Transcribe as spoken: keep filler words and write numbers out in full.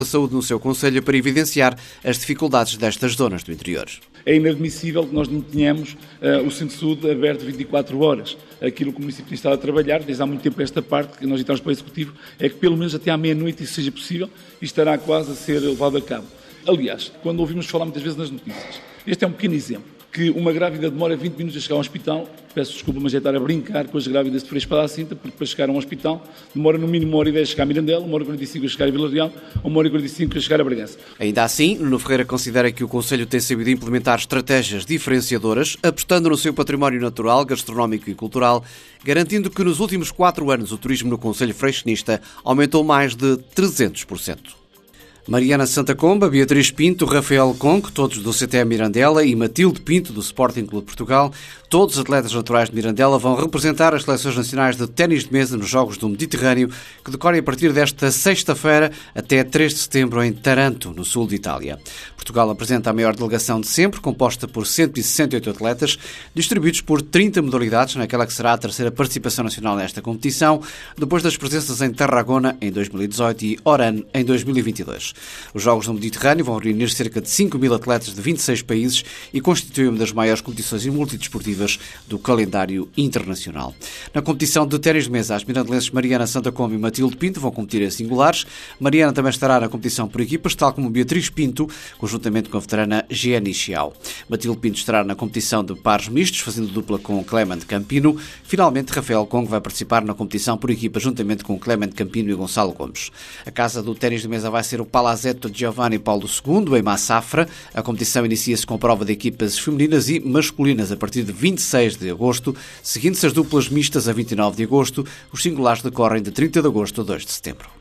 da Saúde no seu conselho para evidenciar as dificuldades destas zonas do interior. É inadmissível que nós não tenhamos uh, o Centro de Saúde aberto vinte e quatro horas. Aquilo que o município tem estado a trabalhar, desde há muito tempo esta parte, que nós entramos para o Executivo, é que pelo menos até à meia-noite isso seja possível e estará quase a ser levado a cabo. Aliás, quando ouvimos falar muitas vezes nas notícias, este é um pequeno exemplo, que uma grávida demora vinte minutos a chegar ao hospital, peço desculpa, mas é estar a brincar com as grávidas de Freixo para a Cinta, porque para chegar a um hospital demora no mínimo uma hora e dez a chegar a Mirandela, uma hora e quarenta e cinco a chegar a Vila Real, ou uma hora e quarenta e cinco a chegar a Bragança. Ainda assim, Nuno Ferreira considera que o Conselho tem sabido implementar estratégias diferenciadoras, apostando no seu património natural, gastronómico e cultural, garantindo que nos últimos quatro anos o turismo no Conselho freixenista aumentou mais de trezentos por cento. Mariana Santa Comba, Beatriz Pinto, Rafael Conque, todos do C T E Mirandela, e Matilde Pinto, do Sporting Clube de Portugal, todos atletas naturais de Mirandela, vão representar as seleções nacionais de ténis de mesa nos Jogos do Mediterrâneo, que decorrem a partir desta sexta-feira até três de setembro em Taranto, no sul de Itália. Portugal apresenta a maior delegação de sempre, composta por cento e sessenta e oito atletas, distribuídos por trinta modalidades, naquela que será a terceira participação nacional nesta competição, depois das presenças em Tarragona em dois mil e dezoito e Oran em dois mil e vinte e dois. Os Jogos do Mediterrâneo vão reunir cerca de cinco mil atletas de vinte e seis países e constituem uma das maiores competições multidesportivas do calendário internacional. Na competição de ténis de mesa, as mirandelenses Mariana Santa Comba e Matilde Pinto vão competir em singulares. Mariana também estará na competição por equipas, tal como Beatriz Pinto, conjuntamente com a veterana Gianni Xiao. Matilde Pinto estará na competição de pares mistos, fazendo dupla com Clement Campino. Finalmente, Rafael Congue vai participar na competição por equipas, juntamente com Clement Campino e Gonçalo Gomes. A casa do ténis de mesa vai ser o Palazzetto Giovanni Paulo segundo, em Massafra. A competição inicia-se com prova de equipas femininas e masculinas a partir de vinte e seis de agosto, seguindo-se as duplas mistas a vinte e nove de agosto. Os singulares decorrem de trinta de agosto a dois de setembro.